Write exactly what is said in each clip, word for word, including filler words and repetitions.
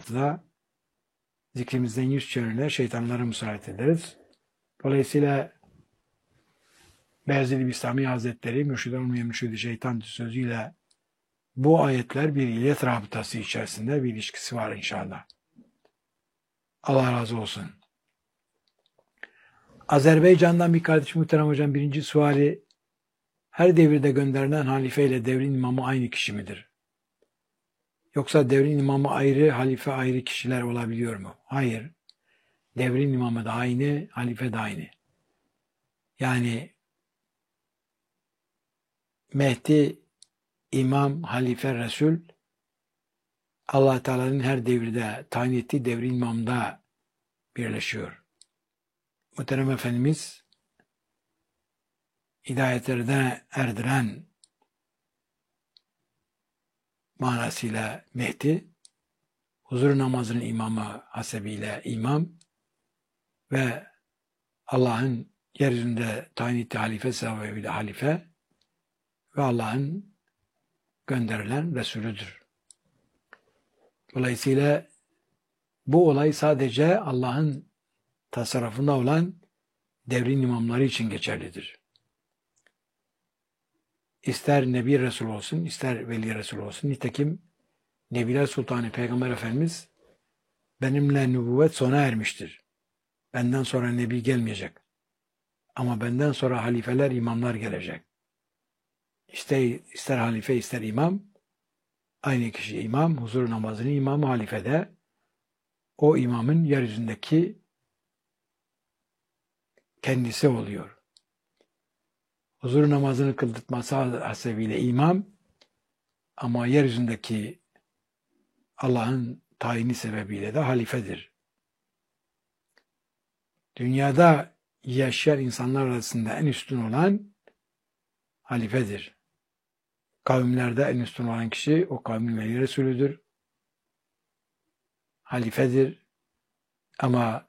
toplantıda zikrimizden yüz çevirenler şeytanlara musallat ederiz. Dolayısıyla Beyazıt Bistami Hazretleri mürşid olmayan mürşid-i şeytan sözüyle bu ayetler bir illet rabıtası içerisinde bir ilişkisi var inşallah. Allah razı olsun. Azerbaycan'dan bir kardeşim muhterem hocam birinci suali, her devirde gönderilen halife ile devrin imamı aynı kişi midir? Yoksa devrin imamı ayrı, halife ayrı kişiler olabiliyor mu? Hayır. Devrin imamı da aynı, halife de aynı. Yani Mehdi, İmam, Halife, Resul, Allah Teala'nın her devirde tayin ettiği devrin imamda birleşiyor. Muhterem Efendimiz hidayetlerine erdiren manasıyla Mehdi, huzur namazının imamı hasebiyle imam ve Allah'ın yeryüzünde tayin ettiği halife sebebiyle halife ve Allah'ın gönderilen Resulüdür. Dolayısıyla bu olay sadece Allah'ın tasarrufunda olan devrin imamları için geçerlidir. İster Nebi Resul olsun, ister Veli Resul olsun. Nitekim Nebiler Sultanı Peygamber Efendimiz benimle nübüvvet sona ermiştir. Benden sonra Nebi gelmeyecek. Ama benden sonra halifeler, imamlar gelecek. İster, ister halife, ister imam, aynı kişi imam, huzur namazının imamı halifede, o imamın yeryüzündeki kendisi oluyor. Huzur namazını kıldırtması hasebiyle imam, ama yeryüzündeki Allah'ın tayini sebebiyle de halifedir. Dünyada yaşayan insanlar arasında en üstün olan halifedir. Kavimlerde en üstün olan kişi o kavmin veli Resulüdür. Halifedir. Ama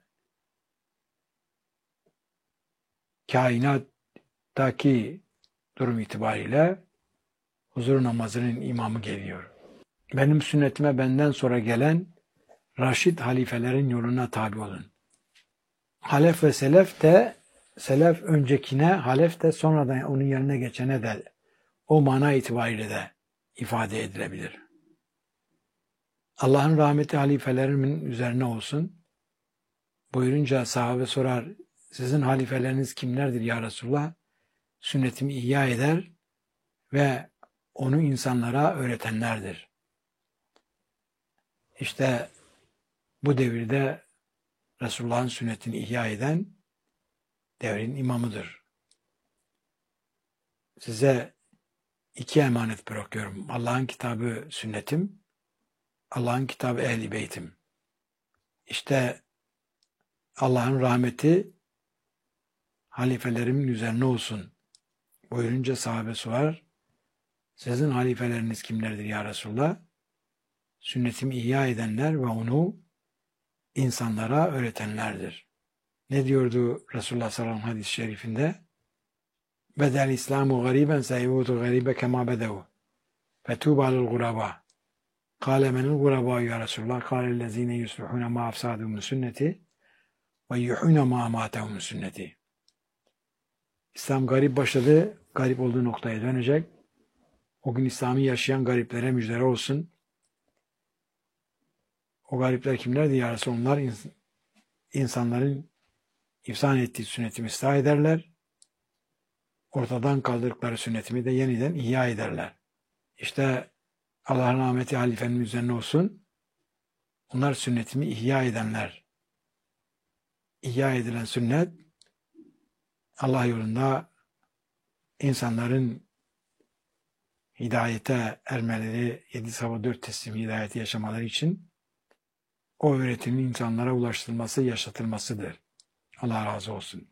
kainattaki durum itibariyle huzur namazının imamı geliyor. Benim sünnetime benden sonra gelen Raşid halifelerin yoluna tabi olun. Halef ve selef de, selef öncekine, halef de sonradan onun yerine geçene de o mana itibariyle de ifade edilebilir. Allah'ın rahmeti halifelerimin üzerine olsun buyurunca sahabe sorar, sizin halifeleriniz kimlerdir ya Resulullah? Sünnetimi ihya eder ve onu insanlara öğretenlerdir. İşte bu devirde Resulullah'ın sünnetini ihya eden devrin imamıdır. Size iki emanet bırakıyorum. Allah'ın kitabı sünnetim, Allah'ın kitabı ehl-i beytim. İşte Allah'ın rahmeti halifelerimin üzerine olsun buyurunca sahabe sorar, sizin halifeleriniz kimlerdir ya Resulullah? Sünnetimi ihya edenler ve onu insanlara öğretenlerdir. Ne diyordu Resulullah sallallahu aleyhi ve sellem hadis-i şerifinde? Bedel İslamu gariben seyudu garibe kema bedevu. Fetuba lil guraba. Kâle menil guraba ya Resulullah. Kâle lezîne yusluhûne ma afsâduhum sünneti ve yuhûne ma amâtehum sünneti. İslam garip başladı, garip olduğu noktaya dönecek. O gün İslam'ı yaşayan gariplere müjdeler olsun. O garipler kimlerdi ya Resulullah? Onlar ins- insanların ifsan ettiği sünnetimi ıslah ederler. Ortadan kaldırdıkları sünnetimi de yeniden ihya ederler. İşte Allah'ın rahmeti halifenin üzerine olsun. Onlar sünnetimi ihya edenler. İhya edilen sünnet Allah yolunda insanların hidayete ermeleri, yedi sabah dört teslim hidayeti yaşamaları için o öğretimin insanlara ulaştırılması, yaşatılmasıdır. Allah razı olsun.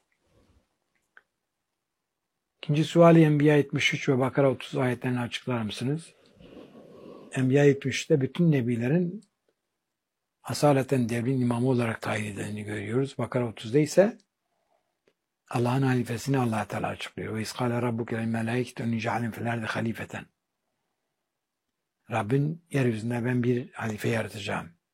İkinci suali Enbiya yetmiş üç ve Bakara otuz ayetlerini açıklar mısınız? Enbiya yetmiş üçte bütün nebilerin asaleten devrin imamı olarak tayin edildiğini görüyoruz. Bakara otuzda ise Allah'ın halifesini Allah Teala açıklıyor. Ve iskâle rabbuke lil melâiketi inni cealin fil ardi halifeten. Rabbin yeryüzünde ben bir halife yaratacağım.